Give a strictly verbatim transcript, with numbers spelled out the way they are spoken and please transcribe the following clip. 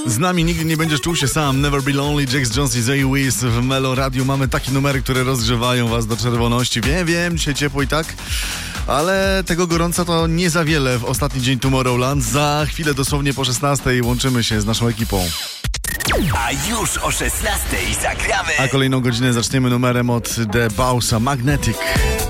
Z nami nigdy nie będziesz czuł się sam. Never Be Lonely, Jax Jones i Zoe Wiz w Melo Radio. Mamy takie numery, które rozgrzewają was do czerwoności. Wiem, wiem, dzisiaj ciepło i tak, ale tego gorąca to nie za wiele w ostatni dzień Tomorrowland. Za chwilę, dosłownie po szesnastej, łączymy się z naszą ekipą. A już o szesnastej zagramy. A kolejną godzinę zaczniemy numerem od The Bausa, Magnetic.